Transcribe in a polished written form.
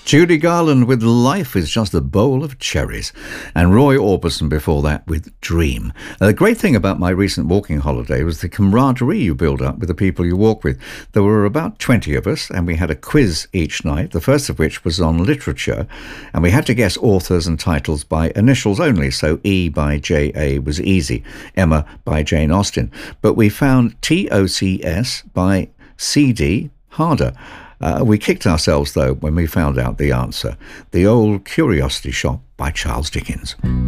Judy Garland with Life is Just a Bowl of Cherries, and Roy Orbison before that with Dream. The great thing about my recent walking holiday was the camaraderie you build up with the people you walk with. There were about 20 of us, and we had a quiz each night, the first of which was on literature, and we had to guess authors and titles by initials only, so E by J.A. was easy, Emma by Jane Austen, but we found T.O.C.S. by C.D. harder. We kicked ourselves, though, when we found out the answer. The Old Curiosity Shop by Charles Dickens.